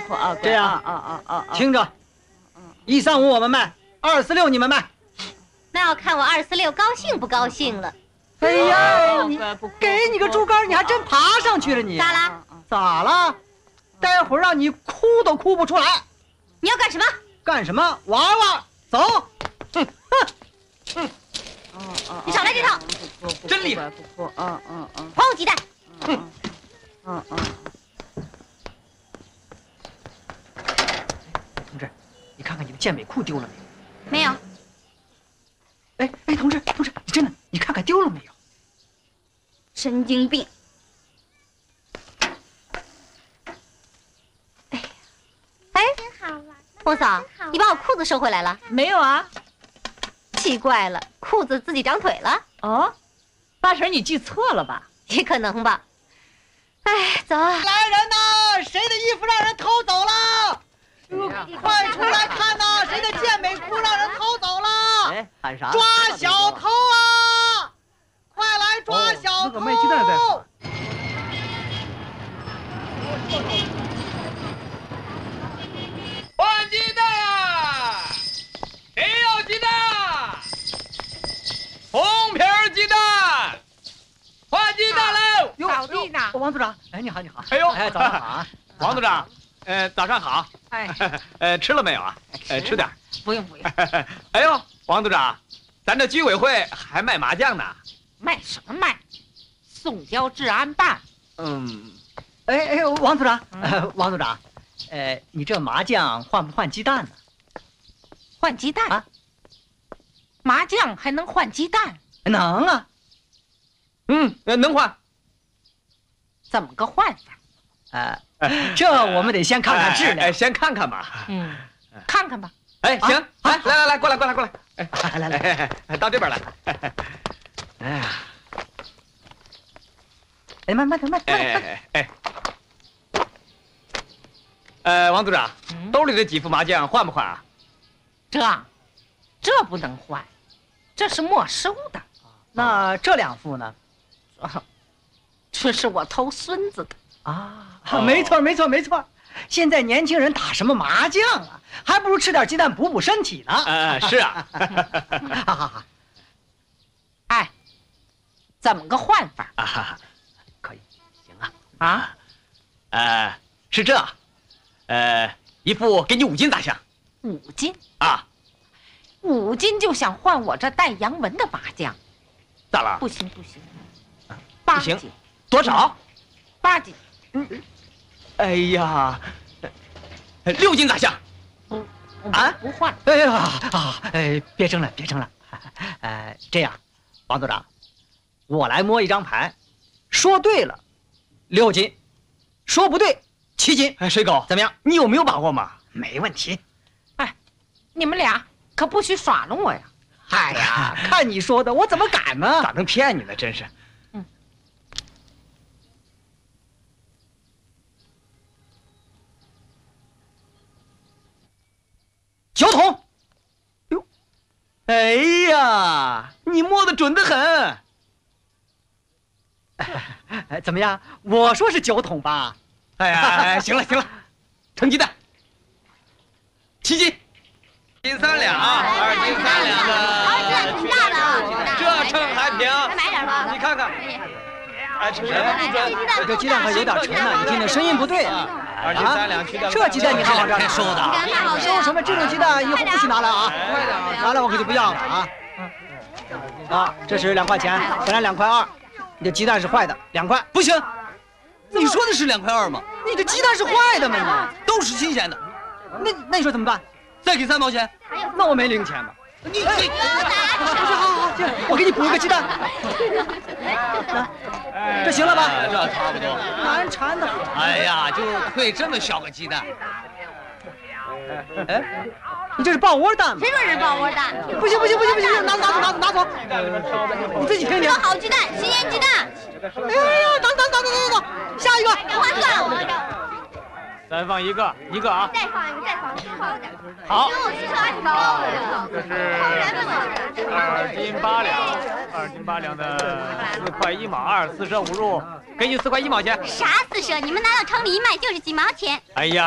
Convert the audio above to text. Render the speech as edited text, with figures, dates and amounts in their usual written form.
错啊！ 这样听着，135我们卖，246你们卖。 那要看我246高兴不高兴了。 哎呀，你给你个猪肝，你还真爬上去了你？ 咋啦？ 咋了？待会儿让你哭都哭不出来。 你要干什么？ 干什么？玩玩，走。 你少来这套。 真厉害！ 还我鸡蛋。 同志，你看看你的健美裤丢了没有？ 没有。 哎，同志，你真的，你看看丢了没有？ 神经病！哎，红嫂，你把我裤子收回来了？ 没有啊。 奇怪了，裤子自己长腿了？ 哦，八婶，你记错了吧？ 也可能吧。哎，走啊！ 来人呐！谁的衣服让人偷走了？快出来看呐！谁的健美裤让人偷走了？ 哎，喊啥？ 抓小偷啊！快来抓小偷！ 那个卖鸡蛋在喊。 换鸡蛋啊！谁要鸡蛋？红皮鸡蛋，换鸡蛋喽！ 扫地呢。 王组长，哎，你好。 哎呦， 哎，早上好啊！ 王组长，早上好。 哎， 吃了没有啊？吃点。 不用。 哎呦，王组长，咱这居委会还卖麻将呢。 卖什么卖？送交治安办。 哎，王组长，你这麻将换不换鸡蛋呢？ 换鸡蛋啊？ 麻将还能换鸡蛋？ 能啊。 能换。 怎么个换法？ 这我们得先看看质量。 先看看吧。 看看吧。 哎，行，来，过来。来，到这边来。 哎，慢点。 王组长，兜里的几副麻将换不换啊？ 这不能换，这是没收的。 那这2副呢？ 这是我偷孙子的啊！没错。现在年轻人打什么麻将啊？还不如吃点鸡蛋补身体呢。 是啊。 好。 哎，怎么个换法啊？可以，行啊。是这，一副给你5斤咋样 ？5斤啊 ？5斤就想换我这带洋文的麻将？ 咋了？ 不行 ，8斤。多少 ？8斤。 哎呀，6斤咋样？ 不换。 别争了。这样，王组长，我来摸一张牌，说对了6斤，说不对7斤。 水狗， 怎么样？ 你有没有把握嘛？ 没问题。 哎，你们俩可不许耍弄我呀！ 哎呀，看你说的，我怎么敢呢？ 咋能骗你呢？真是。 9筒。 哟，哎呀，你摸得准得很。 怎么样？我说是9筒吧？ 哎呀，行了，盛鸡蛋，7斤，1斤3两，2斤3两的， 挺大的啊， 这秤还平。 再买点吧。 你看看，吃什么不准？ 这鸡蛋还有点沉呢，你听听声音不对啊。 2斤3两，去掉。 这鸡蛋你还往这儿收的？收什么？这种鸡蛋以后不许拿来啊！拿来我可就不要了啊！这是2块钱，本来2块2，你的鸡蛋是坏的，2块不行。你说的是2块2吗？ 你的鸡蛋是坏的嘛？ 都是新鲜的。 那你说怎么办？ 再给3毛钱。 那我没零钱嘛。 你好，我给你补一个鸡蛋。这行了吧？ 这差不多。 难缠的。 哎呀，就亏这么小个鸡蛋。 哎，你这是抱窝蛋吗？ 谁说是抱窝蛋？ 不行，拿走！你自己听听。 好鸡蛋，新鲜鸡蛋。 哎呀，等，下一个。 划算。 再放一个啊。 再放点。 好。 我吃还挺高的。 这是2斤8两的4块1毛2，4舍5入，给你4块1毛钱。 啥4舍？你们拿到城里一卖就是几毛钱。 哎呀。